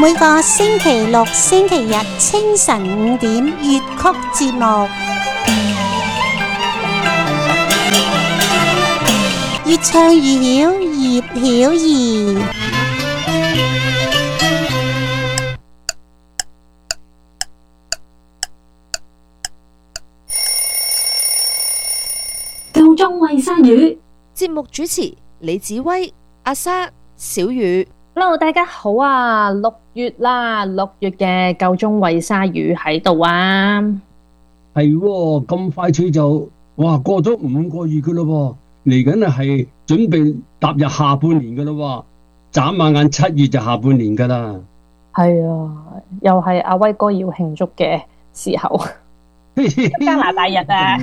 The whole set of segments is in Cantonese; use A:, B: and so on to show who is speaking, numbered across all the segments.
A: 每個星期六、星期日清晨5點粵曲節目，越唱越曉，葉曉儀。
B: 夠鐘餵鯊魚。
C: 節目主持李子威、阿莎、小雨。
B: Hello， 大家好啊！6月啦，6月嘅夠鐘餵鯊魚喺度啊！
D: 係喎，咁快脆就哇過咗5個月噶咯喎，嚟緊係準備踏入下半年噶咯喎，眨下眼7月就下半年噶啦。
B: 係啊，又係阿威哥要慶祝嘅時候，加拿大日啊！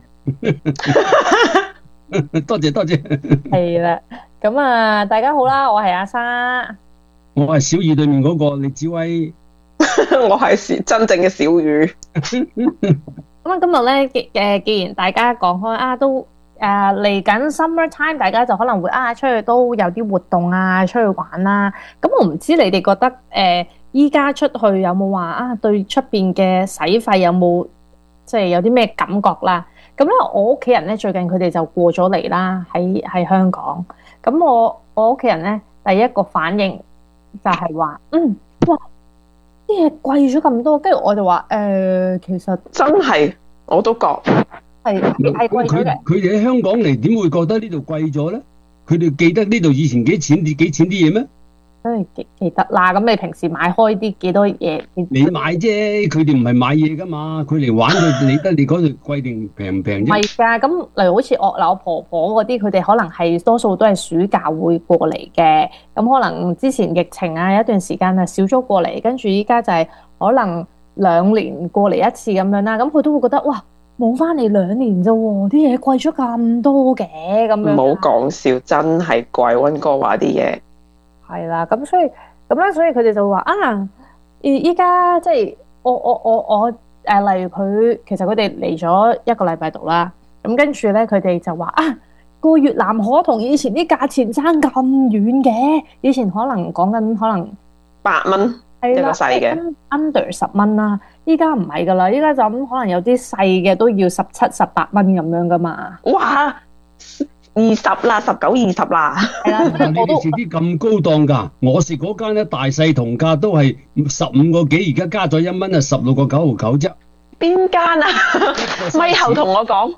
D: 多謝多謝。
B: 係啦，咁啊，大家好啦，我係阿莎，
D: 我係小雨對面嗰個李子威，
E: 我係真正嘅小雨。
B: 咁啊，今日咧既然大家講開啊，都嚟緊 summer time， 大家就可能會出去都有啲活動啊，出去玩啦。咁我唔知你哋覺得依家出去有冇話對出邊嘅使費有冇即係有啲咩感覺啦？咁咧，我屋企人咧最近佢哋就過咗嚟啦，喺香港。咁我屋企人咧第一個反應就係話，哇，啲嘢貴咗咁多。跟住我就話，其實
E: 真係我都覺
B: 係貴咗嘅。
D: 佢哋喺香港嚟點會覺得呢度貴咗咧？佢哋記得呢度以前幾錢啲嘢咩？
B: 記得啦，咁你平時買開啲幾多嘢？
D: 你買啫，佢哋唔係買嘢噶嘛，佢嚟玩佢理得你嗰度貴定平唔平啫？
B: 唔係㗎，咁例如好似我婆婆嗰啲，佢哋可能係多數都係暑假會過嚟嘅，咁可能之前疫情有一段時間少咗過嚟，跟住依家就係可能2年過嚟一次咁樣啦，咁佢都會覺得哇，冇翻嚟2年啫喎，啲嘢貴咗咁多嘅咁樣。
E: 唔好講笑，真係貴，溫哥華啲嘢。
B: 係啦，咁所以佢哋就話依家即係我例如佢其實佢哋嚟咗1個禮拜度啦，咁跟住咧佢哋就話個越南河同以前啲價錢爭咁遠嘅，以前可能講緊可能
E: 8蚊一個細嘅
B: under 10蚊啦，依家唔係噶啦，依家就咁可能有啲細嘅都要17、18蚊咁樣噶嘛。
E: 哇！20啦，19、20啦，
B: 係啦，
D: 你哋食啲咁高檔㗎？我食嗰間咧大細同價都係15個幾，而家加咗1蚊16個9毫9啫。
E: 邊間啊？咪後同我講，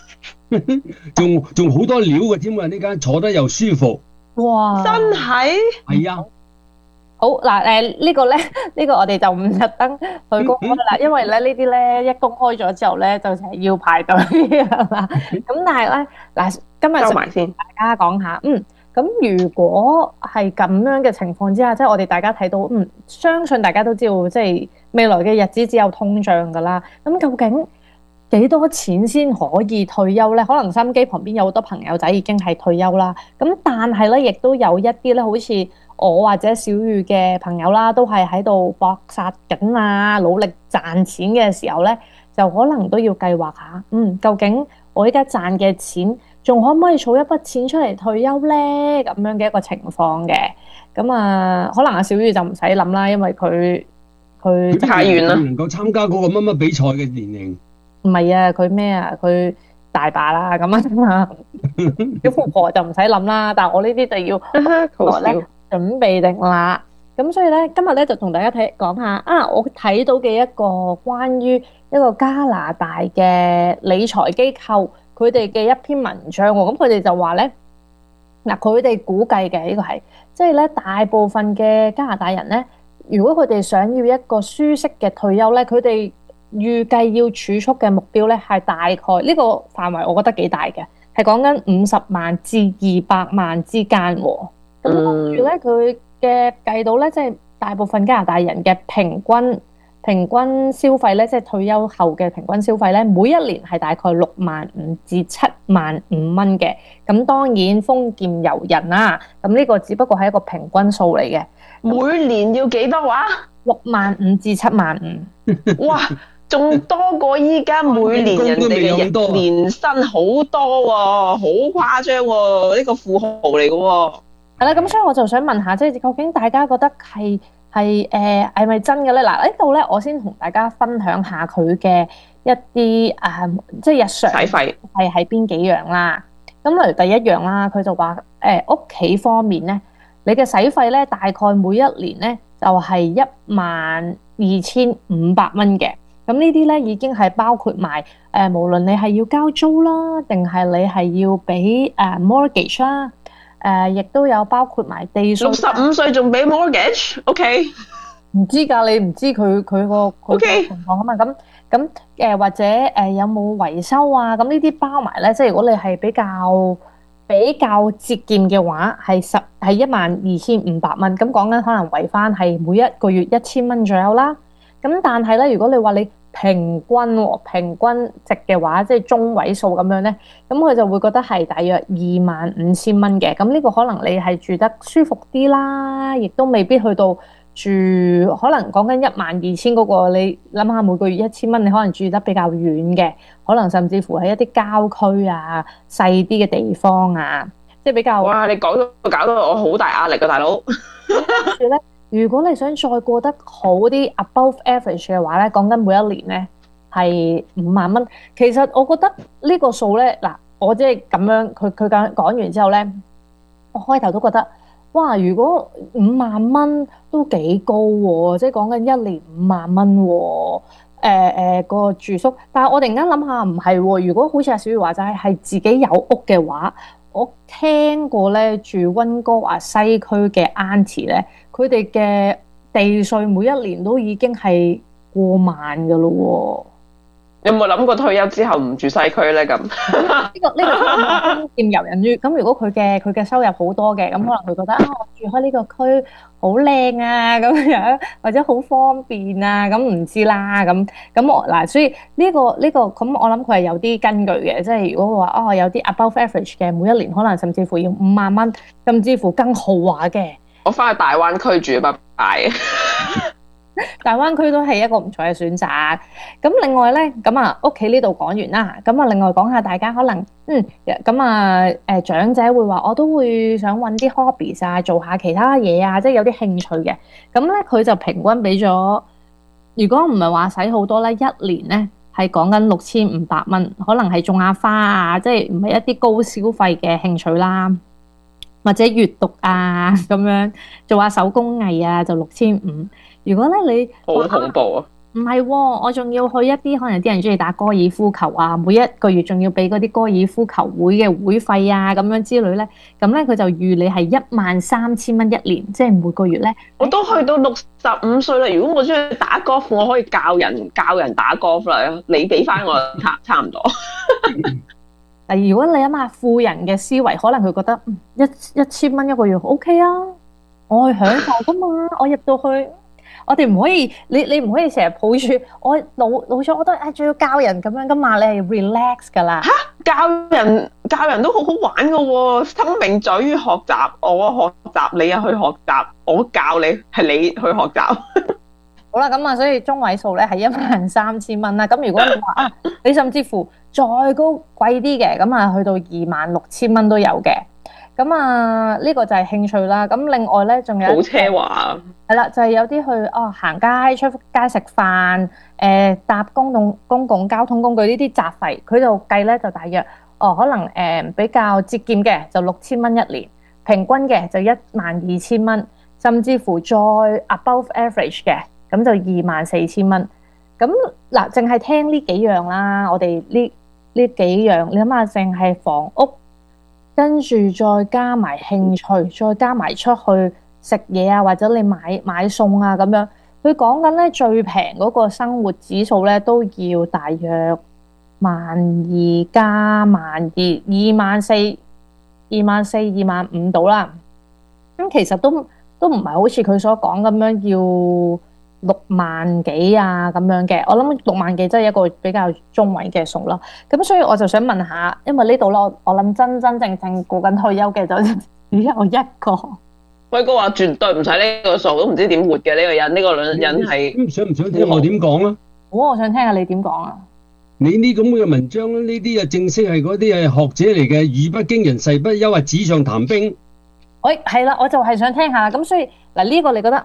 D: 仲好多料嘅添啊！呢間坐得又舒服。
B: 哇！
E: 真係
D: 係啊。
B: 好嗱，呢個我哋就唔特登去公開啦，因為咧呢啲咧一公開咗之後咧，就係要排隊係嘛。咁但係咧嗱，今日
E: 收埋先，
B: 大家講下，咁如果係咁樣嘅情況之下，即係我哋大家睇到，相信大家都知道，即係未來嘅日子只有通脹噶啦。咁究竟幾多錢先可以退休咧？可能收音機旁邊有好多朋友仔已經係退休啦。咁但係咧，亦都有一啲咧，好似我或者小雨嘅朋友啦，都係喺度搏殺緊啊，努力賺錢嘅時候咧，就可能都要計劃下，究竟我依家賺嘅錢仲可唔可以儲一筆錢出嚟退休咧？咁樣嘅一個情況嘅。咁可能阿小雨就唔使諗啦，因為佢
E: 太遠啦，
D: 能夠參加嗰個乜乜比賽嘅年齡。
B: 唔係啊，佢咩啊？佢大把啦，咁啊，小富婆就唔使諗啦。但係我呢啲就要我咧準備定啦。咁所以咧，今日咧就同大家講下我睇到嘅一個關於一個加拿大嘅理財機構佢哋嘅一篇文章喎。咁佢哋就話咧，嗱，佢哋估計嘅呢個係，即係咧大部分嘅加拿大人咧，如果佢哋想要一個舒適嘅退休咧，佢哋預計要儲蓄嘅目標咧，係大概呢個範圍，我覺得幾大嘅，係講緊50萬至200萬之間喎。咁跟住咧，佢嘅計到咧，即係大部分加拿大人嘅平均消費咧，即係退休後嘅平均消費咧，每一年係大概65000至75000蚊嘅。咁當然豐儉由人啦，咁呢個只不過係一個平均數嚟嘅。
E: 每年要幾多話
B: ？65000至75000。
E: 哇！仲多過依家每年人哋嘅年薪好多喎，好誇張喎！呢個富豪嚟嘅喎。
B: 係啦，咁所以我就想問下，即係究竟大家覺得係係咪真嘅咧？嗱，呢度咧，我先同大家分享下佢嘅一啲即係日常
E: 使費
B: 係喺邊幾樣啦。咁例如第一樣啦，佢就話屋企方面咧，你嘅使費咧大概每一年咧就係12,500蚊嘅。咁呢啲咧已經係包括埋無論你係要交租啦，定係你係要俾mortgage 啦。亦都有包括埋地稅。
E: 65歲仲俾 mortgage？OK，
B: 唔知㗎，你唔知佢個情況啊嘛。咁或者有冇維修啊？咁呢啲包埋咧，即係如果你係比較節儉嘅話，係12,500蚊。咁講緊可能維翻係每一個月1000蚊左右啦。咁但係咧，如果你話你平均值嘅話，即係中位數咁樣咧，咁佢就會覺得係大約25,000蚊嘅。咁呢個可能你係住得舒服啲啦，亦都未必去到住可能講緊12,000嗰個，你諗下每個月1000蚊，你可能住得比較遠嘅，可能甚至乎喺一啲郊區啊、細啲嘅地方啊，即係比較。
E: 哇！你搞到我好大壓力啊，大佬。
B: 跟住咧。如果你想再過得好啲 above average 嘅話咧，講緊每一年咧係5萬蚊。其實我覺得呢個數咧，嗱，我即係咁樣，佢講完之後咧，我開頭都覺得，哇！如果5萬蚊都幾高喎，即係講緊一年5萬蚊喎。個住宿，但係我突然間諗下，唔係喎。如果好似阿小月話齋係自己有屋嘅話，我聽過咧住溫哥華西區嘅 auntie 咧，佢哋嘅地稅每一年都已經係過萬噶咯喎。
E: 有冇諗過退休之後唔住西區咧？咁
B: 呢個經驗遊人於咁。如果佢嘅收入好多嘅，咁可能佢覺得我住開呢個區好靚啊，咁樣或者好方便啊，咁唔知啦。咁我嗱，所以呢個咁，我諗佢係有啲根據嘅。即係如果話有啲 above average 嘅，每一年可能甚至乎要5萬蚊，甚至乎更豪華嘅。
E: 我翻去大灣區住，拜拜。
B: 大灣區都係一個唔錯嘅選擇。咁另外咧，屋企呢度講完啦。另外講下大家可能長者會話我都會想揾啲 hobbies 啊，做下其他嘢啊，即係有啲興趣嘅。咁咧佢就平均俾咗，如果唔係話使好多咧，一年咧係講緊6,500蚊，可能係種下花啊，即係唔係一啲高消費嘅興趣啦，或者閱讀啊咁樣，做下手工藝啊，就6,500。如果咧你
E: 好恐怖啊！
B: 唔係喎，我仲要去一啲可能啲人中意打高爾夫球啊，每一個月仲要俾嗰啲高爾夫球會嘅會費啊，咁樣之類咧，咁咧佢就預你係13,000蚊一年，即係每個月咧。
E: 我都去到65歲啦，如果我中意打 golf，我可以教人打 golf 啦，你俾翻我差唔多。
B: 嗱，如果你諗下富人嘅思維，可能佢覺得1000蚊一個月 OK 啊，我去享受噶嘛，我入到去。我哋唔可以，你唔可以成日抱住我老咗，我都仲要教人咁樣噶嘛？你係 relax 噶啦。
E: 教人都好好玩噶喎，生命在於學習，我學習，你又去學習，我教你係你去學習。
B: 好啦，咁所以中位數咧係13,000蚊啦。咁如果你話你甚至乎再高貴啲嘅，咁去到26,000蚊都有嘅。咁呢個就係興趣啦。咁另外咧，仲有好
E: 奢華。
B: 係啦，就係有啲去行街、出街食飯，搭公共交通工具呢啲雜費，佢就計咧就大約可能比較節儉嘅就6,000蚊一年，平均嘅就12,000蚊，甚至乎再 above average 嘅咁就24,000蚊。咁嗱，淨係聽呢幾樣啦，我哋呢幾樣，你諗下，淨係房屋。跟住再加埋興趣，再加埋出去食嘢啊，或者你買餸啊咁樣，佢講緊咧最平嗰個生活指數咧都要大約12,000加12,000 24,000 24,000 25,000到啦。咁其實都唔係好似佢所講咁樣要6萬幾啊咁樣嘅，我諗6萬幾真係一個比較中位嘅數啦。咁所以我就想問下，因為呢度咧，我諗真正過緊退休嘅就只有一個。
E: 輝哥話絕對唔使呢個數，都唔知點活嘅呢個人，呢個人係。
D: 想唔想聽我點講啊？
B: 好，我想聽下你點講啊。
D: 你呢咁嘅文章呢啲啊正式係嗰啲係學者嚟嘅，語不驚人誓不休，話紙上談兵。
B: 係啦，我就係想聽下啦。咁所以嗱，呢個你覺得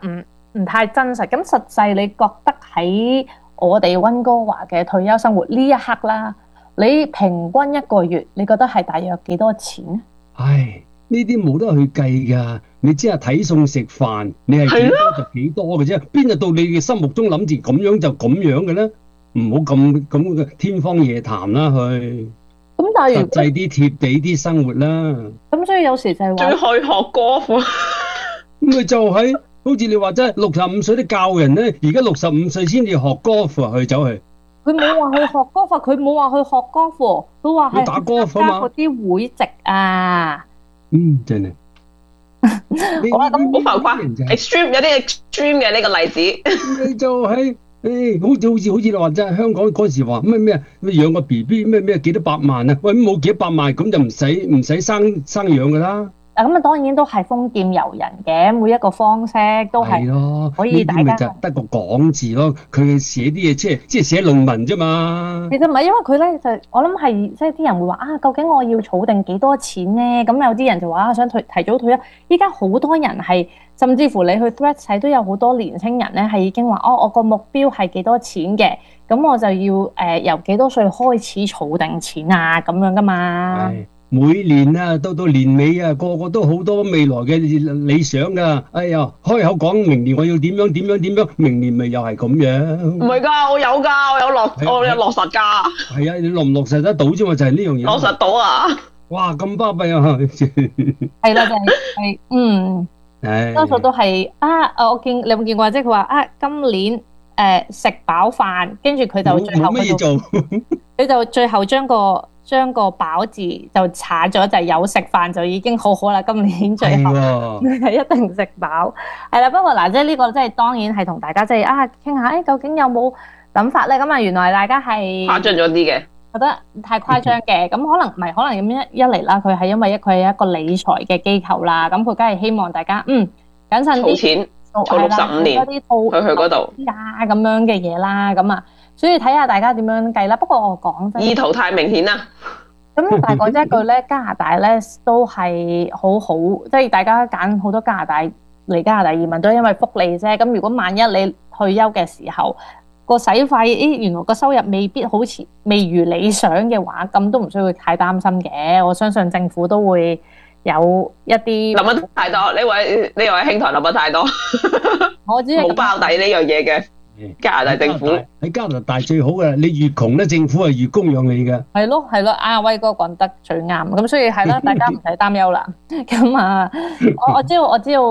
B: 唔太真實。咁實際你覺得喺我哋溫哥華嘅退休生活呢一刻啦，你平均一個月你覺得係大約幾多錢咧？
D: 唉，呢啲冇得去計㗎，你只係睇餸食飯，你係幾多就幾多嘅啫，邊度到你嘅心目中諗住咁樣就咁樣嘅咧？唔好咁嘅天方夜譚啦，去。
B: 咁但係如果
D: 實際啲貼地啲生活啦，
B: 咁，所以有時就係話，
E: 仲要去學golf，
D: 咁咪就係、好似你話齋65歲啲教人咧，而家65歲先至學 golf 去走去。
B: 佢冇話去學 golf，佢冇話去學 golf，佢話係
D: 佢打 golf 啊嘛
B: 加嗰啲會籍啊。
D: 真係。
B: 好啦，咁
E: 好浮誇，extreme 有啲 extreme 嘅呢個例子。
D: 你就係、好似你話齋，香港嗰時話咩養個 BB 咩幾多百萬啊？喂，冇幾多百萬咁就唔使生養㗎啦。
B: 嗱，咁啊當然都係豐儉由人嘅，每一個方式都係
D: 咯，
B: 可以大家
D: 呢啲咪就得個講字咯。佢寫啲嘢即係寫論文啫嘛。
B: 其實唔係，因為佢咧就我諗係即係啲人會話啊，究竟我要儲定幾多錢咧？咁有啲人就話啊，想提早退休。依家好多人係，甚至乎你去 Threads 睇都有好多年青人咧係已經話哦，我個目標係幾多錢嘅，咁我就要由幾多歲開始儲定錢啊咁樣噶嘛。
D: 每年啊，到年尾啊，個個都好多未來嘅理想噶。哎呀，開口講明年我要點樣，明年咪又係咁樣。
E: 唔係㗎，我有落實㗎。
D: 係啊，你落唔落實得到啫嘛？就係呢樣嘢。
E: 落實到啊！
D: 哇，咁巴閉啊！
B: 係啦，就係多數都係啊！你有冇見過？即係佢話啊，今年食飽飯，跟住佢就最後
D: 冇乜嘢做，
B: 佢就最後將個飽字就查咗，就係有食飯就已經好好啦。今年最後係一定食飽，係啦。不過嗱，即係呢個即係當然係同大家即係傾下，究竟有冇諗法咧？咁啊，原來大家係
E: 誇張咗啲嘅，
B: 覺得太誇張嘅。咁可能唔係，可能咁一嚟啦，佢係因為佢係一個理財嘅機構啦。咁佢梗係希望大家謹慎啲，
E: 儲錢儲65年去嗰度
B: 咁樣嘅嘢啦。咁啊。所以睇下大家點樣計啦。不過我講真，
E: 意圖太明顯啦。
B: 咁大概一句咧，加拿大咧都係好好，即係大家揀好多加拿大嚟加拿大移民都係因為福利啫。咁如果萬一你退休嘅時候個使費，原來個收入未必好似未如理想嘅話，咁都唔需要太擔心嘅。我相信政府都會有一啲
E: 諗得太多，呢位兄台諗得太多。
B: 我知
E: 冇包底呢樣嘢嘅。加拿大政府
D: 喺加拿大最好嘅，你越窮咧，政府係越供養你嘅。
B: 係咯，阿威哥講得最啱，咁所以係啦，大家唔使擔憂啦。咁啊，我知道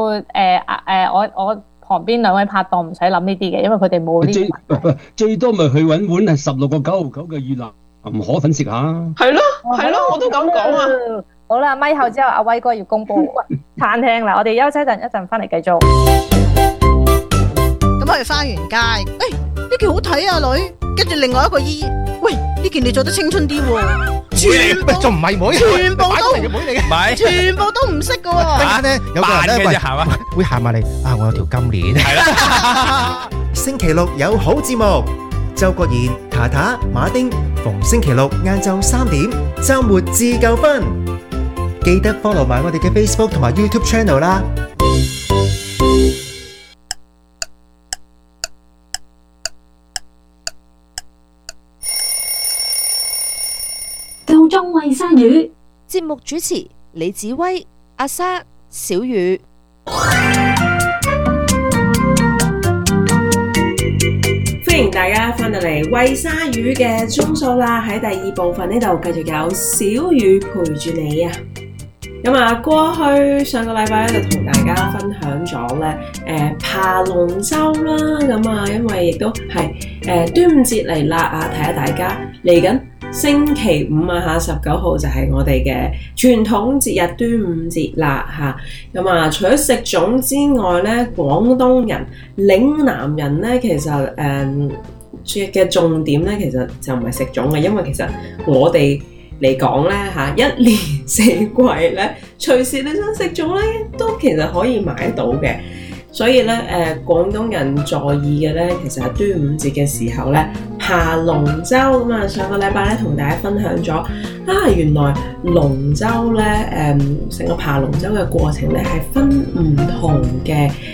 B: 我旁邊兩位拍檔唔使諗呢啲嘅，因為佢哋冇呢啲。
D: 最多咪去揾碗係16.99嘅越南河粉食下。係
E: 咯，我都咁講啊。
B: 好啦，咪後之後阿威哥要公布餐廳啦，我哋休息一陣翻嚟繼續。
F: 咁我哋翻完街，呢件好睇啊女，跟住另外一個姨，喂，呢件你做得青春啲喎，全部仲唔係妹，全部都妹嚟嘅，全部都唔識嘅喎。突然間有個人咧會行埋嚟，我有條金鏈。係啦，
G: 星期六有好節目，周國賢、塔塔、馬丁，逢星期六晏晝3點，週末自夠分。記得 follow 埋我哋嘅 Facebook 同埋 YouTube channel 啦。
A: 夠鐘餵鯊魚，
C: 節目主持李子威、阿莎、小雨。
H: 歡迎大家翻到嚟餵鯊魚嘅鐘數啦，喺第二部分呢度繼續有小雨陪住你啊！咁啊，過去上個禮拜咧就同大家分享咗咧，爬龍舟啦，咁啊，因為亦都係端午節嚟啦啊，提下大家嚟緊星期五啊嚇，19號就係我哋嘅傳統節日端午節啦嚇。咁啊，除咗食粽之外咧，廣東人、嶺南人咧，其實嘅重點咧，其實就唔係食粽嘅，因為其實我哋嚟講咧嚇，一年四季咧，隨時你想食粽咧，都其實可以買得到嘅。所以咧，廣東人在意嘅咧，其實係端午節嘅時候咧，爬龍舟咁啊。上個禮拜咧，同大家分享咗原來龍舟咧，成個爬龍舟嘅過程咧係分唔同嘅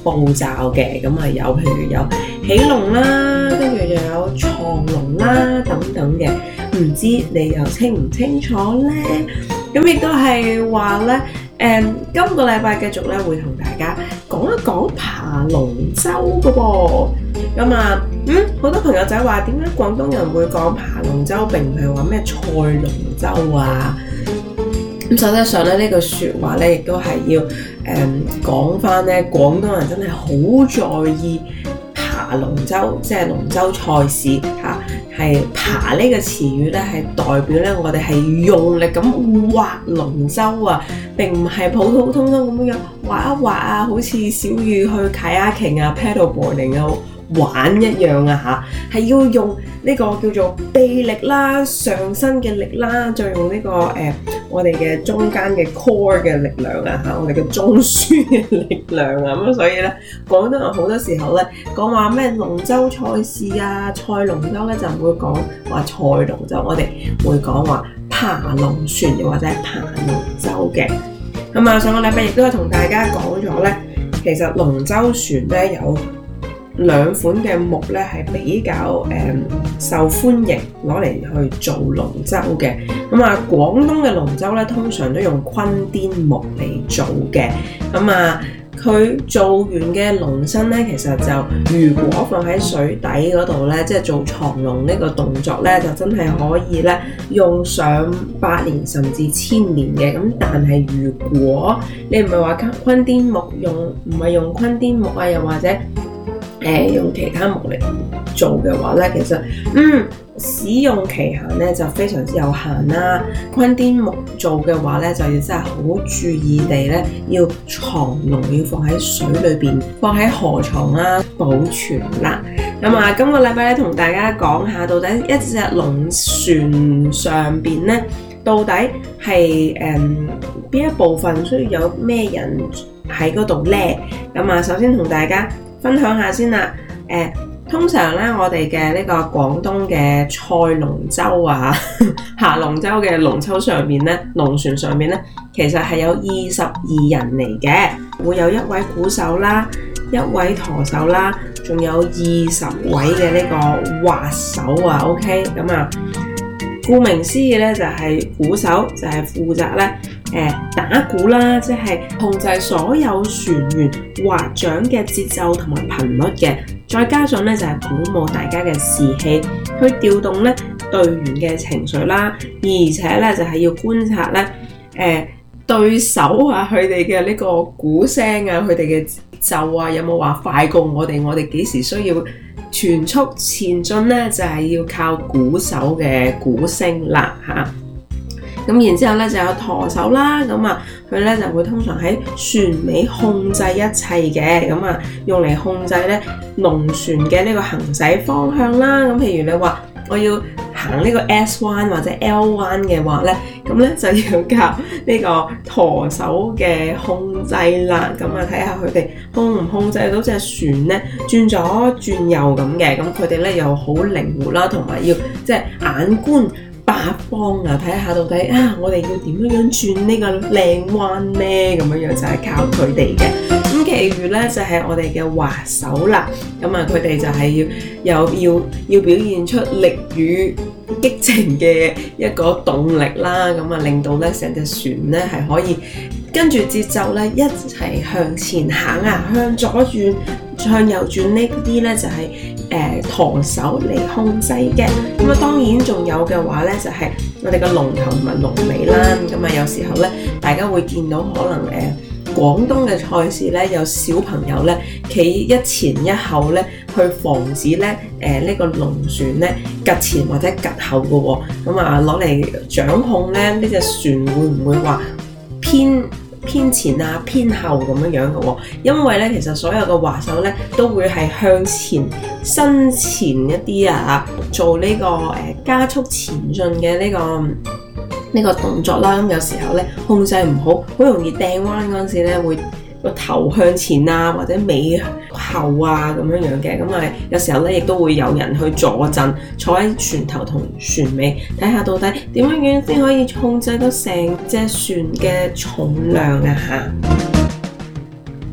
H: 步驟嘅，咁啊有譬如有起龍啦，跟住又有藏龍啦等等嘅，唔知你又清唔清楚呢？咁亦都係話呢，今個禮拜繼續咧會同大家講一講爬龍舟嘅噃。咁啊，好多朋友仔話點解廣東人會講爬龍舟，並唔係話咩賽龍舟啊？咁實際上咧呢句説話咧，亦都係要講翻咧，廣東人真係好在意爬龍舟，即係龍舟賽事嚇。係爬呢個詞語咧，係代表咧我哋係用力咁划龍舟啊，並唔係普普通通咁樣划一划啊，好似小雨去 kayaking 啊、paddleboarding 啊玩一樣啊嚇，係要用呢個叫做臂力啦、上身嘅力啦，再用呢個我哋嘅中間嘅 core 嘅力量啊嚇，我哋嘅中樞嘅力量啊，咁所以咧廣東人好多時候咧講話咩龍舟賽事啊、賽龍舟咧就唔會講話賽龍舟，我哋會講話爬龍船又或者係爬龍舟嘅。咁啊，上個禮拜亦都係同大家講咗咧，其實龍舟船咧有兩款嘅木咧係比較受歡迎攞嚟去做龍舟嘅。咁啊，廣東嘅龍舟咧通常都用坤甸木嚟做嘅。咁啊，佢做完嘅龍身咧，其實就如果放喺水底嗰度咧，即係做藏龍呢個動作咧，就真係可以咧用上百年甚至千年嘅。咁但係如果你唔係話坤甸木唔係用坤甸木啊，又或者用其他木嚟做嘅話咧，其實使用期限咧就非常之有限啦。坤甸木做嘅話咧，就要真係好注意地咧，要藏龍要放喺水裏邊，放喺河床啦，保存啦。咁啊，今個禮拜咧同大家講下，到底一隻龍船上邊咧，到底係邊一部分需要有咩人喺嗰度咧？咁啊，首先同大家分享下先啦，通常咧我哋嘅呢個廣東嘅賽龍舟啊，下龍舟嘅龍舟上面咧，龍船上面咧，其實係有22人嚟嘅，會有一位鼓手啦，一位舵手啦，仲有20位嘅呢個劃手啊 ，OK， 咁啊，顧名思義咧就係鼓手就係負責咧。打鼓啦，即係控制所有船員劃槳嘅節奏同埋頻率嘅，再加上咧就係鼓舞大家嘅士氣，去調動咧隊員嘅情緒啦，而且咧就係要觀察咧對手啊佢哋嘅呢個鼓聲啊，佢哋嘅節奏啊有冇話快過我哋幾時需要全速前進咧，就係要靠鼓手嘅鼓聲啦嚇。咁然之後咧就有舵手啦，咁啊佢咧就會通常喺船尾控制一切嘅，咁啊用嚟控制咧龍船嘅呢個行駛方向啦。咁譬如你話我要行呢個 S 彎或者 L 彎嘅話咧，咁咧就要靠呢個舵手嘅控制啦。咁啊睇下佢哋控唔控制到隻船咧轉左轉右咁嘅，咁佢哋咧又好靈活啦，同埋要即係眼觀八方啊，睇下到底我哋要點樣轉呢個靚彎呢？咁樣就係靠佢哋嘅。咁其餘呢，就係我哋嘅劃手啦。咁啊，佢哋就係要表現出力與激情嘅一個動力啦。咁啊，令到呢成隻船呢係可以跟住節奏呢一齊向前行啊，向左轉、向右轉呢啲呢就係舵手嚟控制嘅。咁啊，當然仲有嘅話呢，就係我哋嘅龍頭同埋龍尾啦。咁啊，有時候呢，大家會見到可能廣東嘅賽事呢，有小朋友呢企一前一後呢，去防止呢呢個龍船呢趌前或者趌後嘅喎。咁啊，攞嚟掌控呢隻船會唔會話偏前啊偏後咁樣嘅喎？因為咧其實所有嘅劃手咧都會係向前身前一啲啊，做呢個加速前進嘅呢個動作啦。咁有時候咧控制唔好，好容易掟彎嗰陣時咧會個頭向前啊，或者尾後啊咁樣嘅。咁啊有時候咧亦都會有人去坐陣，坐喺船頭同船尾，睇下到底點樣先可以控制到成隻船嘅重量啊嚇。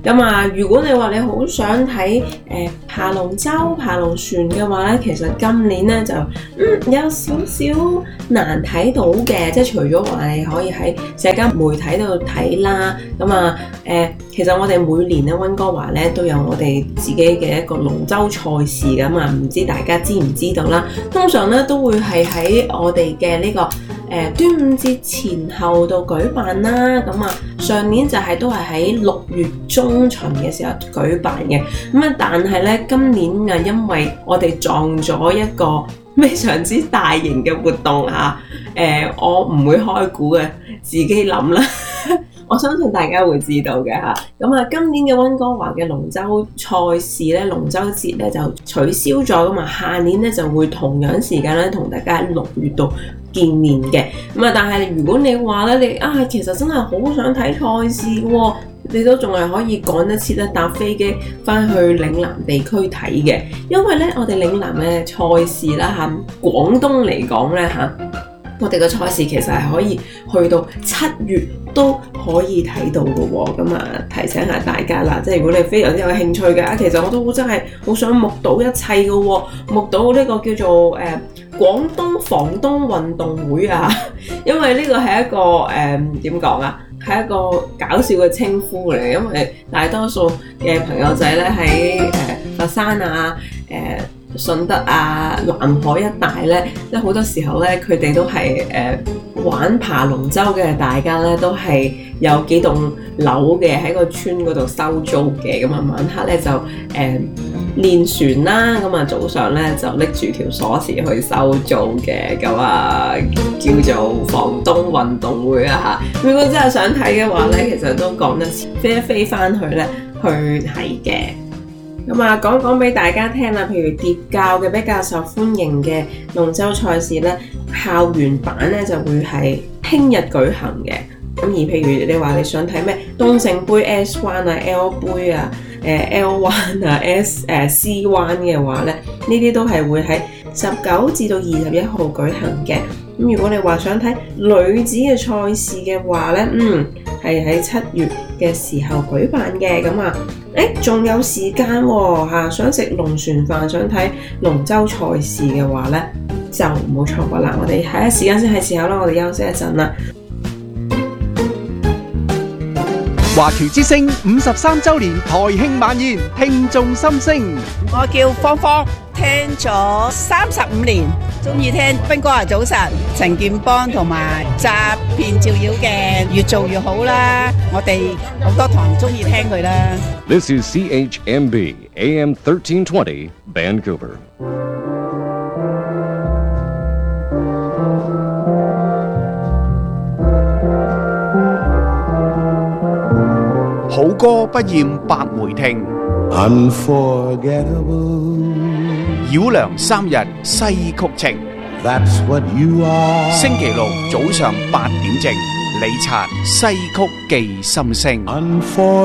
H: 如果你話你好想睇爬龍舟、爬龍船嘅話咧，其實今年咧就有少少難睇到嘅，即係除咗話你可以喺社交媒體度睇啦，其實我哋每年咧溫哥華咧都有我哋自己嘅一個龍舟賽事㗎嘛，唔知大家知唔知道啦？通常咧都會係喺我哋嘅呢個端午節前後度舉辦啦，上年就都係喺6月中旬嘅時候舉辦嘅，但係咧今年因為我哋撞咗一個非常之大型嘅活動我唔會開估嘅，自己諗啦。我相信大家會知道嘅嚇。今年嘅溫哥華嘅龍舟賽事咧，龍舟節咧就取消咗噶嘛，下年咧就會同樣時間咧同大家喺6月度見面嘅。但係如果你話咧，你其實真係好想睇賽事喎，你都仲係可以趕得切搭飛機翻去嶺南地區睇嘅，因為咧我哋嶺南嘅賽事啦嚇，廣東嚟講咧嚇，我哋嘅賽事其實係可以去到7月都可以睇到嘅喎，提醒下大家啦，即係如果你非常之有興趣嘅其實我都真係好想目睹一切嘅喎，目睹呢個叫做廣東房東運動會因為呢個係一個點講係一個搞笑嘅稱呼嚟，因為大多數嘅朋友仔咧喺佛山順德南海一帶咧，即係好多時候咧，佢哋都係玩爬龍舟嘅，大家咧都係有幾棟樓嘅喺個村嗰度收租嘅，晚黑咧就練船啦，早上咧就拎住條鎖匙去收租嘅，叫做房東運動會如果真係想睇嘅話咧，其實都講得飛一飛翻去咧去睇嘅。講講俾大家聽啦，譬如疊教嘅比較受歡迎嘅龍舟賽事咧，校園版咧就會係聽日舉行嘅。而譬如你話你想睇咩東勝杯 S1 L 杯L1 C1 嘅話咧，呢啲都係會喺19至到21號舉行嘅。如果你話想睇女子嘅賽事嘅話咧，係喺7月嘅時候舉辦嘅。仲有時間想食龍船飯，想睇龍舟賽事嘅話咧，就唔好錯過啦。我哋下一時間先係時候啦，我哋休息一陣啦。
I: 華僑之聲53週年台慶晚宴，聽眾心聲。
J: 我叫芳芳，聽咗35年，中意聽冰哥華早晨、陳健邦同埋詐騙照妖嘅，越做越好啦。我哋好多堂中意聽佢啦。
K: This is CHMB AM 1320 Vancouver。
I: 好歌不厭百回聽，繞梁3日西曲情。星期六早上8點正，李察西曲記心聲。